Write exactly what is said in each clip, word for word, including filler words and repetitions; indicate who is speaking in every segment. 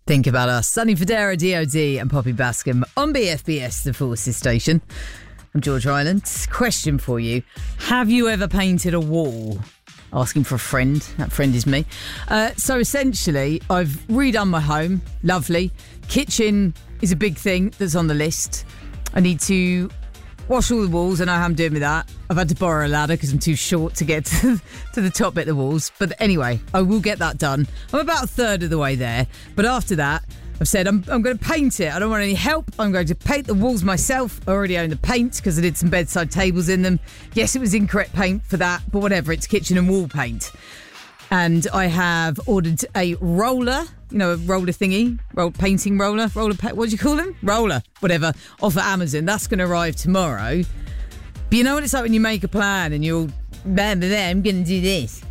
Speaker 1: Think About Us. Sunny Federa, D O D and Poppy Bascom on B F B S, the Forces Station. I'm George Ryland. Question for you. Have you ever painted a wall? Asking for a friend. That friend is me. Uh, so essentially, I've redone my home. Lovely. Kitchen is a big thing that's on the list. I need to wash all the walls. I know how I'm doing with that. I've had to borrow a ladder because I'm too short to get to, to the top bit of the walls. But anyway, I will get that done. I'm about a third of the way there. But after that, I've said I'm, I'm going to paint it. I don't want any help. I'm going to paint the walls myself. I already own the paint because I did some bedside tables in them. Yes, it was incorrect paint for that, but whatever. It's kitchen and wall paint. And I have ordered a roller, you know, a roller thingy, roll, painting roller, roller, what do you call them? Roller, whatever, off of Amazon. That's going to arrive tomorrow. But you know what it's like when you make a plan and you're, blah, blah, blah, I'm going to do this.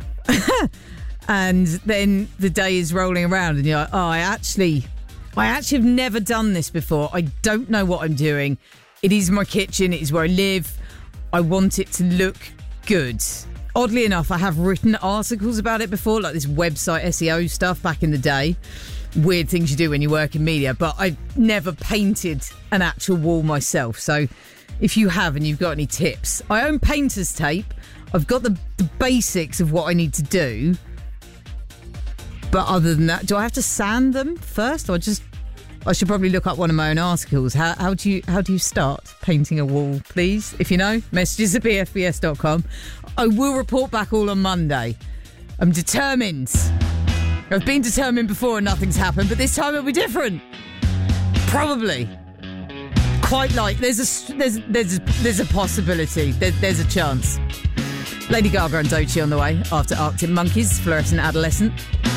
Speaker 1: And then the day is rolling around and you're like, oh, I actually, I actually have never done this before. I don't know what I'm doing. It is my kitchen. It is where I live. I want it to look good. Oddly enough, I have written articles about it before, like this website S E O stuff back in the day. Weird things you do when you work in media, but I've never painted an actual wall myself. So if you have and you've got any tips, I own painter's tape. I've got the, the basics of what I need to do. But other than that, do I have to sand them first? Or just, I should probably look up one of my own articles. How, how do you how do you start painting a wall, please? If you know, messages at b f b s dot com. I will report back all on Monday. I'm determined. I've been determined before and nothing's happened, but this time it'll be different. Probably. Quite like, there's a, there's, there's a, there's a possibility. There, there's a chance. Lady Gaga and Doechii on the way after Arctic Monkeys, Fluorescent Adolescent.